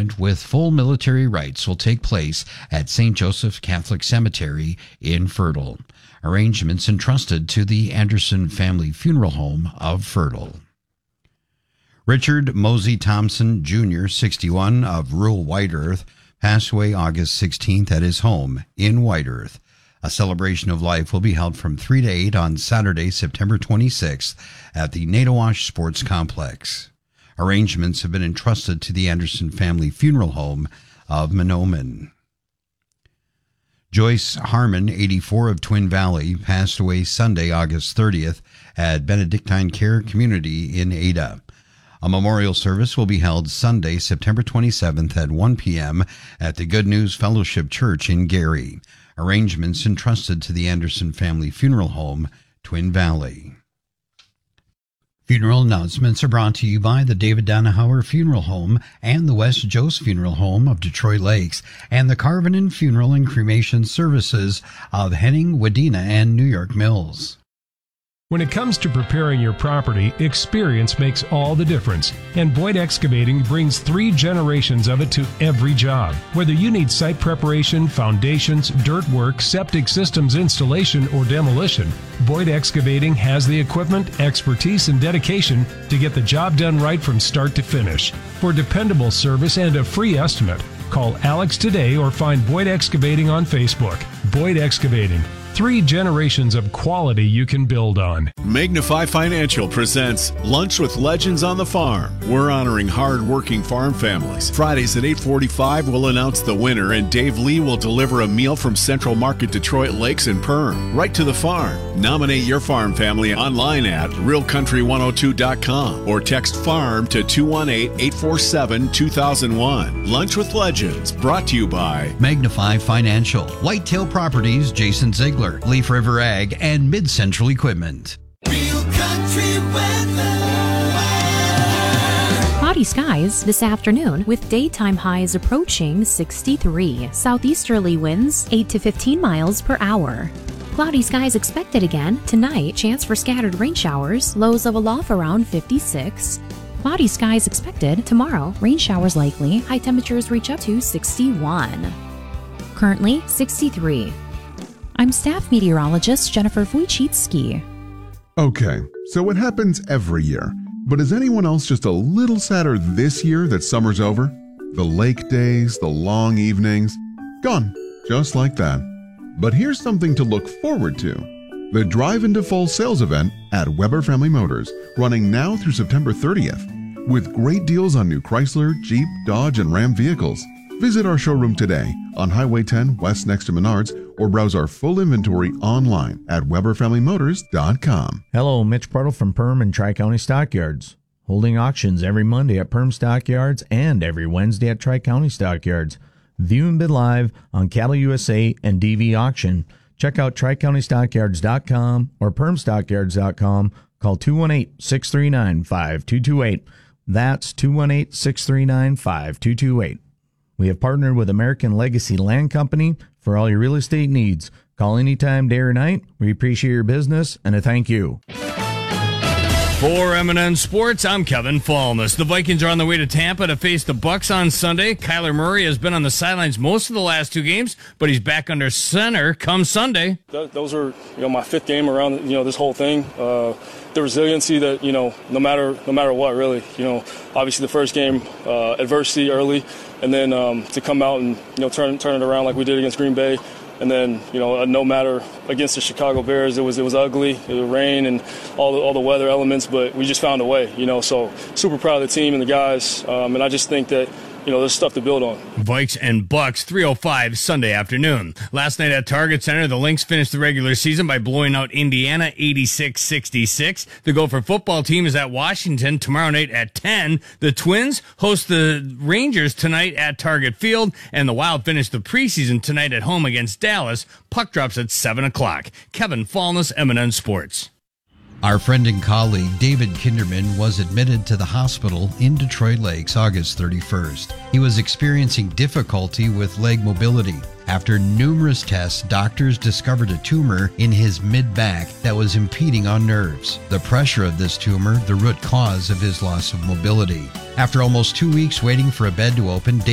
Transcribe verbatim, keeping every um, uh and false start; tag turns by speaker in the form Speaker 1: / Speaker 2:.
Speaker 1: interment with full military rites will take place at Saint Joseph Catholic Cemetery in Fertile. Arrangements entrusted to the Anderson Family Funeral Home of Fertile. Richard Mosey Thompson, Junior, sixty-one, of rural White Earth, passed away August sixteenth at his home in White Earth. A celebration of life will be held from three to eight on Saturday, September twenty-sixth at the Natowash Sports Complex. Arrangements have been entrusted to the Anderson Family Funeral Home of Mahnomen. Joyce Harmon, eighty-four, of Twin Valley, passed away Sunday, August thirtieth at Benedictine Care Community in Ada. A memorial service will be held Sunday, September twenty-seventh at one p.m. at the Good News Fellowship Church in Gary. Arrangements entrusted to the Anderson Family Funeral Home, Twin Valley. Funeral announcements are brought to you by the David Donahauer Funeral Home and the West Jost Funeral Home of Detroit Lakes and the Carvenin Funeral and Cremation Services of Henning, Wadena, and New York Mills.
Speaker 2: When it comes to preparing your property, experience makes all the difference, and Boyd Excavating brings three generations of it to every job. Whether you need site preparation, foundations, dirt work, septic systems installation, or demolition, Boyd Excavating has the equipment, expertise, and dedication to get the job done right from start to finish. For dependable service and a free estimate, call Alex today or find Boyd Excavating on Facebook. Boyd Excavating. Three generations of quality you can build on.
Speaker 3: Magnify Financial presents Lunch with Legends on the Farm. We're honoring hard-working farm families. Fridays at eight forty-five, we'll announce the winner, and Dave Lee will deliver a meal from Central Market Detroit Lakes and Perm, right to the farm. Nominate your farm family online at real country one oh two dot com or text FARM to two one eight, eight four seven, two thousand one. Lunch with Legends, brought to you by
Speaker 1: Magnify Financial, Whitetail Properties, Jason Ziegler, Leaf River Ag, and Mid-Central Equipment.
Speaker 4: Real country weather.
Speaker 5: Cloudy skies this afternoon with daytime highs approaching sixty-three. Southeasterly winds eight to fifteen miles per hour. Cloudy skies expected again tonight. Chance for scattered rain showers. Lows of a low around fifty-six. Cloudy skies expected tomorrow. Rain showers likely. High temperatures reach up to sixty-one. Currently sixty-three. I'm staff meteorologist Jennifer Wojcicki.
Speaker 6: Okay, so it happens every year. But is anyone else just a little sadder this year that summer's over? The lake days, the long evenings, gone, just like that. But here's something to look forward to. The Drive into Fall sales event at Weber Family Motors, running now through September thirtieth. With great deals on new Chrysler, Jeep, Dodge, and Ram vehicles. Visit our showroom today on Highway ten West next to Menards, or browse our full inventory online at weber family motors dot com.
Speaker 7: Hello, Mitch Partle from Perm and Tri-County Stockyards. Holding auctions every Monday at Perm Stockyards and every Wednesday at Tri-County Stockyards. View and bid live on Cattle U S A and D V Auction. Check out tri county stockyards dot com or perm stockyards dot com. Call two one eight, six three nine, five two two eight. That's two one eight, six three nine, five two two eight. We have partnered with American Legacy Land Company for all your real estate needs. Call anytime, day or night. We appreciate your business, and a thank you.
Speaker 8: For M and N Sports, I'm Kevin Fallness. The Vikings are on their way to Tampa to face the Bucks on Sunday. Kyler Murray has been on the sidelines most of the last two games, but he's back under center come Sunday.
Speaker 9: Those are, you know, my fifth game around, you know, this whole thing. Uh, the resiliency that, you know, no matter no matter what, really, you know, obviously the first game, uh, adversity early, and then um, to come out and, you know, turn turn it around like we did against Green Bay. And then, you know, no matter against the Chicago Bears, it was it was ugly, it was rain and all the all the weather elements, but we just found a way, you know. So super proud of the team and the guys, um, and I just think that, you know, there's stuff to build on.
Speaker 8: Vikes and Bucks, three oh five Sunday afternoon. Last night at Target Center, the Lynx finished the regular season by blowing out Indiana eighty-six sixty-six. The Gopher football team is at Washington tomorrow night at ten. The Twins host the Rangers tonight at Target Field, and the Wild finish the preseason tonight at home against Dallas. Puck drops at seven o'clock. Kevin Fallness, M and N Sports.
Speaker 1: Our friend and colleague David Kinderman was admitted to the hospital in Detroit Lakes August thirty-first. He was experiencing difficulty with leg mobility. After numerous tests, doctors discovered a tumor in his mid-back that was impeding on nerves. The pressure of this tumor, the root cause of his loss of mobility. After almost two weeks waiting for a bed to open,